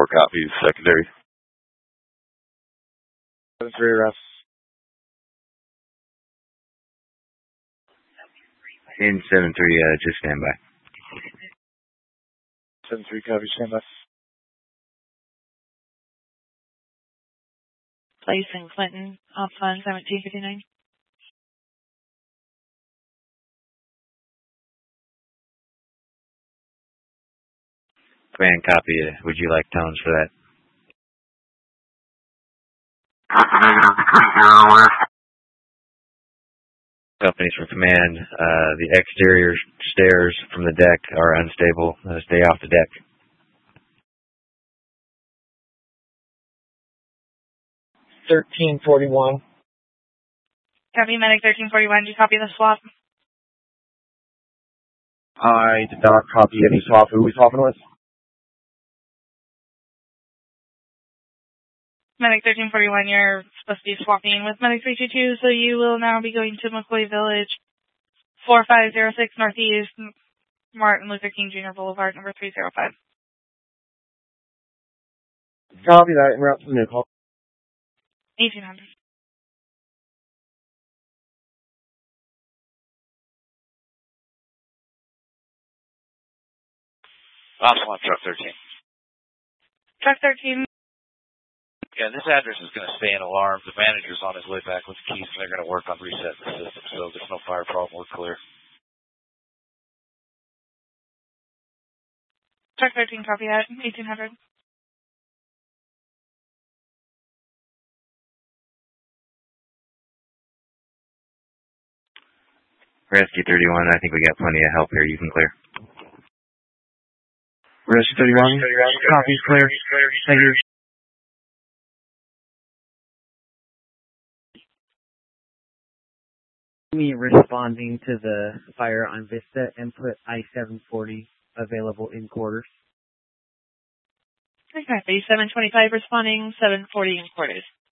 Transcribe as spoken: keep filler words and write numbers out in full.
four copies, secondary. seven three, Russ. In seven three, uh, just stand by. seven three, copy, stand by. Place in Clinton, off on seventeen fifty-nine. Command, copy. Uh, would you like tones for that? Companies from command, uh, the exterior stairs from the deck are unstable. Uh, stay off the deck. thirteen forty-one. Copy, medic thirteen forty-one. Do you copy the swap? I did not copy any swap. Who are we swapping with? Medic thirteen forty-one, you're supposed to be swapping with Medic three two two, so you will now be going to McCoy Village, four five zero six Northeast, Martin Luther King Junior Boulevard, number three zero five. Copy that, and we're out to the new call. eighteen hundred. Option one, truck thirteen. Truck thirteen. Yeah, this address is going to stay in alarm. The manager's on his way back with the keys, and they're going to work on resetting the system, so there's no fire problem. We're clear. Truck thirteen, copy that. eighteen hundred. Rescue thirty-one, I think we got plenty of help here. You can clear. Rescue thirty-one, copy's clear. Thank you. Me responding to the fire on Vista and put I seven forty available in quarters. Okay, seven twenty-five responding, seven forty in quarters.